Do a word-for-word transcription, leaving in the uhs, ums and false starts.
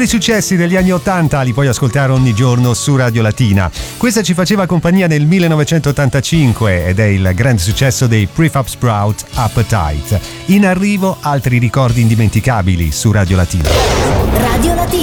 migliori successi degli anni ottanta li puoi ascoltare ogni giorno su Radio Latina. Questa ci faceva compagnia nel millenovecentottantacinque ed è il grande successo dei Prefab Sprout, Appetite. In arrivo altri ricordi indimenticabili su Radio Latina. Radio Latina.